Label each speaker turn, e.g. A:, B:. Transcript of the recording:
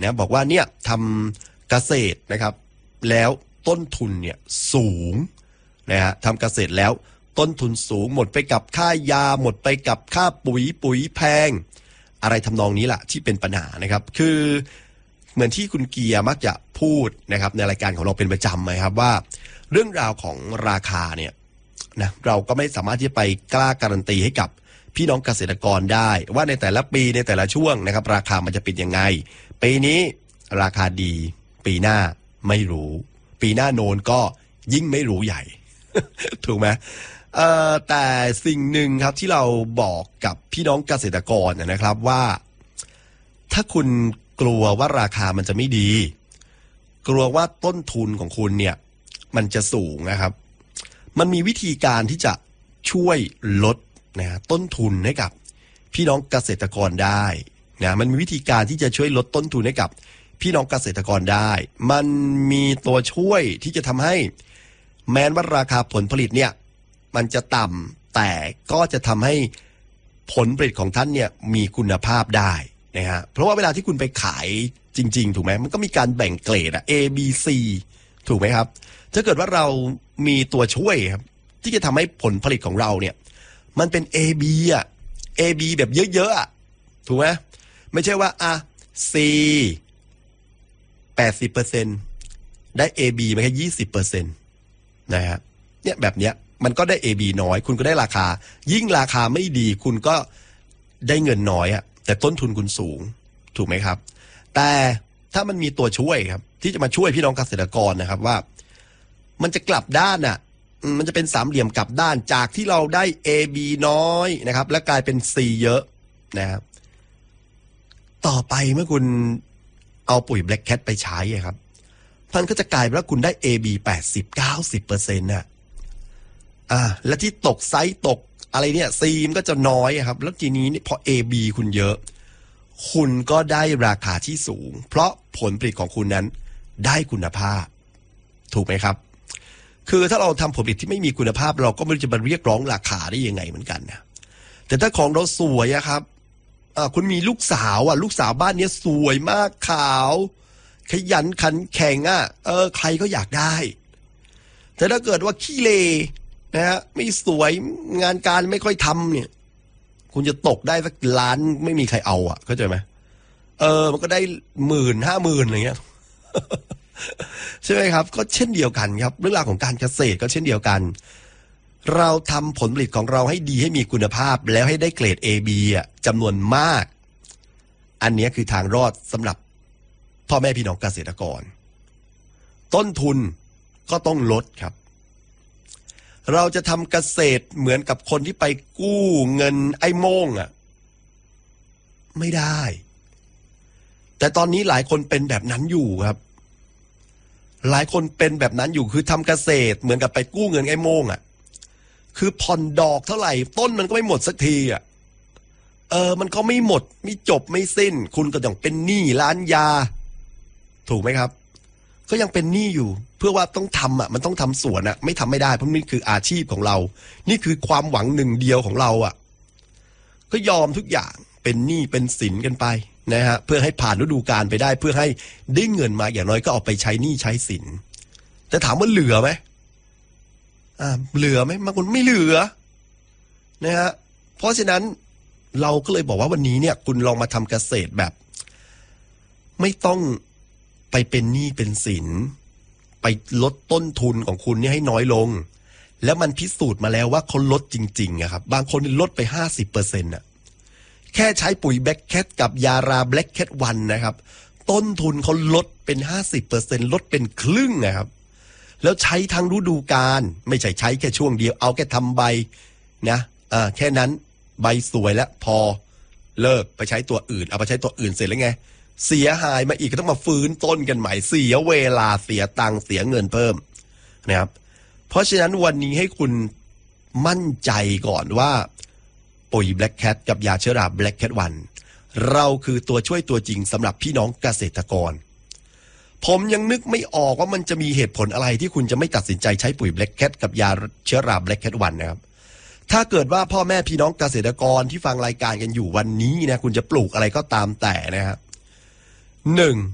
A: นะบอกว่าเนี่ยทำเกษตรนะครับแล้วต้นทุนเนี่ยสูงนะฮะทำเกษตรแล้วต้นทุนสูงหมดไปกับค่ายาหมดไปกับค่าปุ๋ยแพงอะไรทำนองนี้แหละที่เป็นปัญหานะครับคือเหมือนที่คุณเกียร์มักจะพูดนะครับในรายการของเราเป็นประจำนะครับว่าเรื่องราวของราคาเนี่ยนะเราก็ไม่สามารถที่จะไปกล้าการันตีให้กับพี่น้องเกษตรกรได้ว่าในแต่ละปีในแต่ละช่วงนะครับราคามันจะเป็นยังไงปีนี้ราคาดีปีหน้าไม่รู้ปีหน้าโนนก็ยิ่งไม่รู้ใหญ่ ถูกไหมแต่สิ่งหนึ่งครับที่เราบอกกับพี่น้องเกษตรกรนะครับว่าถ้าคุณกลัวว่าราคามันจะไม่ดีกลัวว่าต้นทุนของคุณเนี่ยมันจะสูงนะครับมันมีวิธีการที่จะช่วยลดนะต้นทุนให้กับพี่น้องเกษตรกรได้นะมันมีวิธีการที่จะช่วยลดต้นทุนให้กับพี่น้องเกษตรกรได้มันมีตัวช่วยที่จะทำให้แม้ว่าราคาผลผลิตเนี่ยมันจะต่ำแต่ก็จะทำให้ผลผลิตของท่านเนี่ยมีคุณภาพได้นะฮะเพราะว่าเวลาที่คุณไปขายจริงๆถูกไหมมันก็มีการแบ่งเกรดA B C ถูกไหมครับถ้าเกิดว่าเรามีตัวช่วยครับที่จะทำให้ผลผลิตของเราเนี่ยมันเป็น AB อ่ะ AB แบบเยอะๆอ่ะถูกไหมไม่ใช่ว่าC 80%ได้ AB มาแค่ 20% นะฮะเนี่ยแบบเนี้ยมันก็ได้ AB น้อยคุณก็ได้ราคายิ่งราคาไม่ดีคุณก็ได้เงินน้อยอ่ะแต่ต้นทุนคุณสูงถูกไหมครับแต่ถ้ามันมีตัวช่วยครับที่จะมาช่วยพี่น้องเกษตรกรนะครับว่ามันจะกลับด้านอ่ะมันจะเป็นสามเหลี่ยมกลับด้านจากที่เราได้ AB น้อยนะครับและกลายเป็น C เยอะนะครับต่อไปเมื่อคุณเอาปุ๋ย Black Cat ไปใช้ครับมันก็จะกลายเป็นว่าคุณได้ AB 80-90% น่ะและที่ตกไซส์ตกอะไรเนี่ย C มันก็จะน้อยครับแล้วทีนี้พอ AB คุณเยอะคุณก็ได้ราคาที่สูงเพราะผลผลิตของคุณนั้นได้คุณภาพถูกไหมครับคือถ้าเราทำผลผลิตที่ไม่มีคุณภาพเราก็ไม่รู้จะมาเรียกร้องราคาได้ยังไงเหมือนกันนะแต่ถ้าของเราสวยครับคุณมีลูกสาวลูกสาวบ้านนี้สวยมากขาวขยันขันแข็งใครก็อยากได้แต่ถ้าเกิดว่าขี้เลนะฮะไม่สวยงานการไม่ค่อยทำเนี่ยคุณจะตกได้สักล้านไม่มีใครเอาเข้าใจไหมมันก็ได้10,000-50,000อะไรเงี้ย ใช่ไหมครับก็เช่นเดียวกันครับเรื่องราวของการเกษตรก็เช่นเดียวกันเราทำผลผลิตของเราให้ดีให้มีคุณภาพแล้วให้ได้เกรด AB จำนวนมากอันนี้คือทางรอดสำหรับพ่อแม่พี่น้องเกษตรกรต้นทุนก็ต้องลดครับเราจะทำเกษตรเหมือนกับคนที่ไปกู้เงินไอ้โม่งไม่ได้แต่ตอนนี้หลายคนเป็นแบบนั้นอยู่ครับหลายคนเป็นแบบนั้นอยู่คือทำเกษตรเหมือนกับไปกู้เงินไอ้โม่งคือผ่อนดอกเท่าไหร่ต้นมันก็ไม่หมดสักทีมันก็ไม่หมดไม่จบไม่สิ้นคุณก็ต้องเป็นหนี้ร้านยาถูกไหมครับก็ยังเป็นหนี้อยู่เพื่อว่าต้องทำมันต้องทำสวนไม่ทำไม่ได้เพราะนี่คืออาชีพของเรานี่คือความหวังหนึ่งเดียวของเราก็ยอมทุกอย่างเป็นหนี้เป็นสินกันไปนะฮะเพื่อให้ผ่านฤดูกาลไปได้เพื่อให้ได้เงินมาอย่างน้อยก็เอาไปใช้หนี้ใช้สินแต่ถามว่าเหลือไหมเหลือไหมบางคนไม่เหลือนะฮะเพราะฉะนั้นเราก็เลยบอกว่าวันนี้เนี่ยคุณลองมาทำเกษตรแบบไม่ต้องไปเป็นหนี้เป็นสินไปลดต้นทุนของคุณเนี่ยให้น้อยลงแล้วมันพิสูจน์มาแล้วว่าเขาลดจริงๆครับบางคนลดไป 50% แค่ใช้ปุ๋ย Black Cat กับยารา Black Cat 1นะครับต้นทุนเขาลดเป็น 50% ลดเป็นครึ่งนะครับแล้วใช้ทั้งฤดูกาลไม่ใช่ใช้แค่ช่วงเดียวเอาแค่ทำใบนะแค่นั้นใบสวยแล้วพอเลิกไปใช้ตัวอื่นเอาไปใช้ตัวอื่นเสร็จแล้วไงเสียหายมาอีกก็ต้องมาฟื้นต้นกันใหม่เสียเวลาเสียตังค์เสียเงินเพิ่มนะครับเพราะฉะนั้นวันนี้ให้คุณมั่นใจก่อนว่าปุ๋ย Black Cat กับยาเชื้อรา Black Cat 1เราคือตัวช่วยตัวจริงสำหรับพี่น้องเกษตรกรผมยังนึกไม่ออกว่ามันจะมีเหตุผลอะไรที่คุณจะไม่ตัดสินใจใช้ปุ๋ย Black Cat กับยาเชื้อรา Black Cat 1นะครับถ้าเกิดว่าพ่อแม่พี่น้องเกษตรกรที่ฟังรายการกันอยู่วันนี้นะคุณจะปลูกอะไรก็ตามแต่นะครับ1